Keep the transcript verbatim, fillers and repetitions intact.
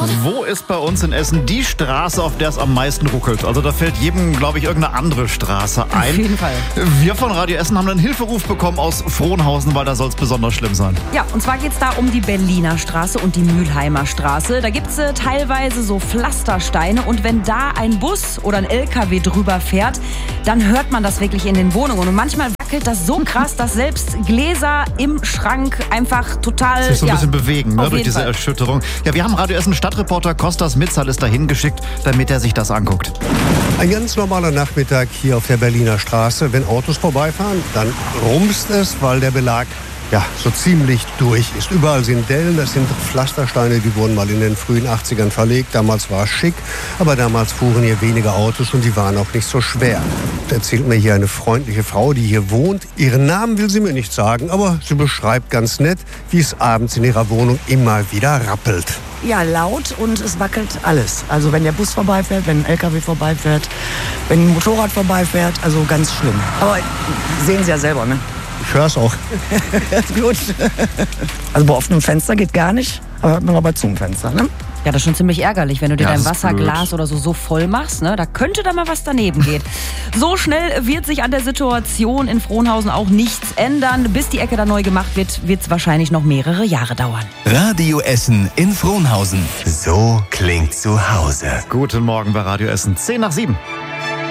Wo ist bei uns in Essen die Straße, auf der es am meisten ruckelt? Also da fällt jedem, glaube ich, irgendeine andere Straße ein. Auf jeden Fall. Wir von Radio Essen haben einen Hilferuf bekommen aus Frohnhausen, weil da soll es besonders schlimm sein. Ja, und zwar geht es da um die Berliner Straße und die Mülheimer Straße. Da gibt es äh, teilweise so Pflastersteine und wenn da ein Bus oder ein L K W drüber fährt, dann hört man das wirklich in den Wohnungen. Und manchmal wackelt das so krass, dass selbst Gläser im Schrank einfach total... Sich so ein ja, bisschen bewegen, ne, durch diese Fall. Erschütterung. Ja, wir haben Radio Essen Stadtreporter Kostas Mitzal dahin geschickt, damit er sich das anguckt. Ein ganz normaler Nachmittag hier auf der Berliner Straße. Wenn Autos vorbeifahren, dann rumst es, weil der Belag ja so ziemlich durch ist. Überall sind Dellen, das sind Pflastersteine, die wurden mal in den frühen achtzigern verlegt. Damals war es schick, aber damals fuhren hier weniger Autos und die waren auch nicht so schwer. Da erzählt mir hier eine freundliche Frau, die hier wohnt. Ihren Namen will sie mir nicht sagen, aber sie beschreibt ganz nett, wie es abends in ihrer Wohnung immer wieder rappelt. Ja, laut und es wackelt alles. Also wenn der Bus vorbeifährt, wenn ein L K W vorbeifährt, wenn ein Motorrad vorbeifährt, also ganz schlimm. Aber sehen Sie ja selber, ne? Ich höre es auch. Gut. Also bei offenem Fenster geht gar nicht, aber hört man aber zum Fenster, ne? Ja, das ist schon ziemlich ärgerlich, wenn du dir Ja, dein das ist Wasserglas blöd. oder so so voll machst. Ne? Da könnte da mal was daneben gehen. So schnell wird sich an der Situation in Frohnhausen auch nichts ändern. Bis die Ecke da neu gemacht wird, wird es wahrscheinlich noch mehrere Jahre dauern. Radio Essen in Frohnhausen. So klingt zu Hause. Guten Morgen bei Radio Essen. zehn nach sieben.